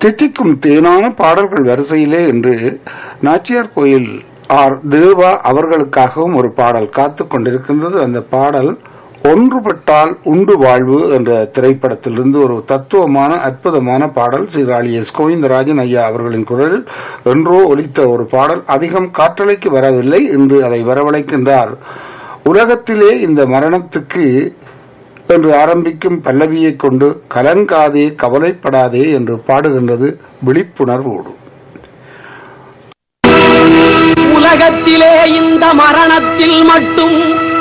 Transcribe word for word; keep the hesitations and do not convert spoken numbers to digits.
தித்திக்கும் தேனான பாடல்கள் வரிசையிலே என்று நாச்சியார் கோயில் ஆர் தேவா அவர்களுக்காகவும் ஒரு பாடல் காத்துக் கொண்டிருக்கின்றது. அந்த பாடல் ஒன்றுபட்டால் உண்டு வாழ்வு என்ற திரைப்படத்திலிருந்து ஒரு தத்துவமான அற்புதமான பாடல். சீராளி எஸ் கோவிந்தராஜன் ஐயா அவர்களின் குரலில் என்றோ ஒலித்த ஒரு பாடல். அதிகம் காற்றலைக்கு வரவில்லை, இன்று அதை வரவழைக்கின்றார். உலகத்திலே இந்த மரணத்துக்கு என்று ஆரம்பிக்கும் பல்லவியை கொண்டு கலங்காதே கவலைப்படாதே என்று பாடுகின்றது விழிப்புணர்வோடு. உலகத்திலே இந்த மரணத்தில் மட்டும்